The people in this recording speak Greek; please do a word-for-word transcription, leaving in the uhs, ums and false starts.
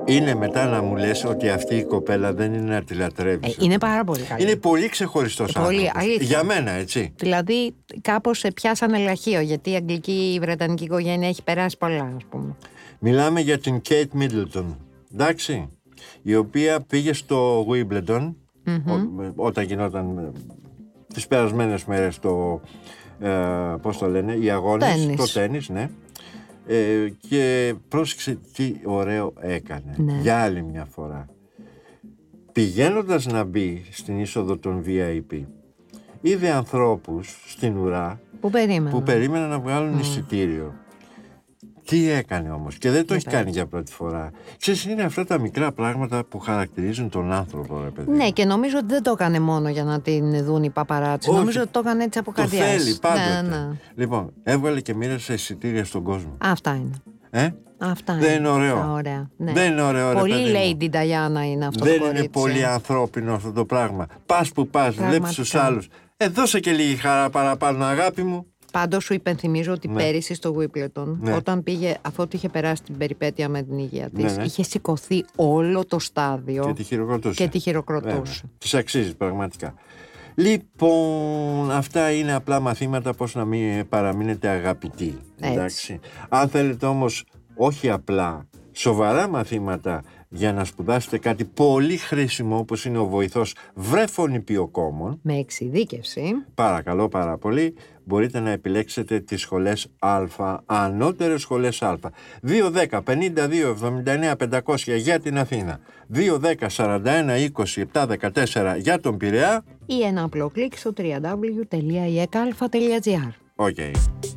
είναι μετά να μου λες ότι αυτή η κοπέλα δεν είναι να τη λατρεύεις. Ε, είναι πάρα πολύ καλή. Είναι πολύ ξεχωριστός ε, πολύ, άνθρωπος. Για μένα, έτσι. Δηλαδή, κάπως σε πιάσανε λαχείο, γιατί η αγγλική, η βρετανική οικογένεια έχει περάσει πολλά, ας πούμε. Μιλάμε για την Kate Middleton, εντάξει, η οποία πήγε στο Wimbledon, mm-hmm. ό, όταν γινόταν τις περασμένες μέρες το, ε, πώς το λένε, οι αγώνες, τένις. το τένις, ναι. Ε, και πρόσεξε τι ωραίο έκανε, ναι. Για άλλη μια φορά. Πηγαίνοντας να μπει στην είσοδο των βι άι πι, είδε ανθρώπους στην ουρά που περίμεναν, που περίμεναν να βγάλουν mm. εισιτήριο. Τι έκανε όμως, και δεν το έχει κάνει για πρώτη φορά. Ξέρεις, είναι αυτά τα μικρά πράγματα που χαρακτηρίζουν τον άνθρωπο, ρε παιδί. Ναι, και νομίζω ότι δεν το έκανε μόνο για να την δουν οι παπαράτσι. Νομίζω ότι το έκανε έτσι από καρδιάς. Το θέλει πάντοτε. Ναι, ναι. Λοιπόν, έβγαλε και μοίρασε εισιτήρια στον κόσμο. Αυτά είναι. Ε? Αυτά δεν είναι ωραίο. Τα ωραία. Ναι. Δεν είναι ωραίο, ρε πολύ παιδί Lady Diana είναι αυτό δεν το κορίτσι. Είναι πολύ ανθρώπινο αυτό το πράγμα. Πας που πας, βλέπεις τους άλλους. Ε, δώσε και λίγη χαρά παραπάνω, αγάπη μου. Πάντως σου υπενθυμίζω ότι ναι. πέρυσι στο Wimbledon, ναι. όταν πήγε, αφού είχε περάσει την περιπέτεια με την υγεία της, ναι, ναι. είχε σηκωθεί όλο το στάδιο και τη χειροκροτούσε. Και τη χειροκροτούσε. Της αξίζει πραγματικά. Λοιπόν, αυτά είναι απλά μαθήματα πώς να μην παραμείνετε αγαπητοί. Εντάξει. Αν θέλετε όμως όχι απλά σοβαρά μαθήματα για να σπουδάσετε κάτι πολύ χρήσιμο όπως είναι ο βοηθός βρεφονιπιοκόμων με εξειδίκευση, παρακαλώ πάρα πολύ, μπορείτε να επιλέξετε τις σχολές Α, ανώτερες σχολές Α. δύο δέκα πενήντα δύο εβδομήντα εννέα πεντακόσια για την Αθήνα, δύο δέκα σαράντα ένα είκοσι επτά δεκατέσσερα για τον Πειραιά ή ένα απλό κλικ στο double-u double-u double-u τελεία ι ε κ α τελεία τζι άρ. Οκ. Okay.